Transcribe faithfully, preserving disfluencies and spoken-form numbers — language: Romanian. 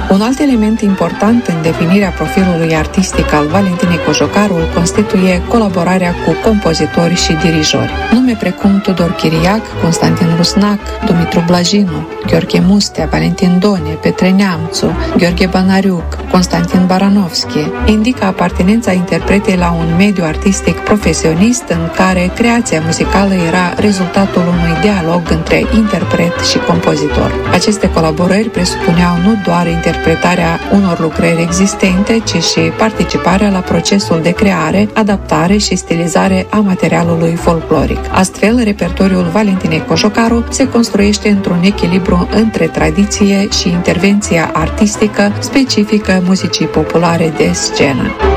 Un alt element important în definirea profilului artistic al Valentinei Cojocaru îl constituie colaborarea cu compozitori și dirijori. Nume precum Tudor Chiriac, Constantin Rusnac, Dumitru Blajinu, Gheorghe Mustea, Valentin Done, Petre Neamțu, Gheorghe Banariuc, Constantin Baranovski indică apartenența interpretei la un mediu artistic profesionist în care creația muzicală era rezultatul unui dialog între interpret și compozitor. Aceste colaborări presupuneau nu doar interpretarea unor lucrări existente, ci și participarea la procesul de creare, adaptare și stilizare a materialului folcloric. Astfel, repertoriul Valentinei Cojocaru se construiește într-un echilibru între tradiție și intervenția artistică specifică muzicii populare de scenă.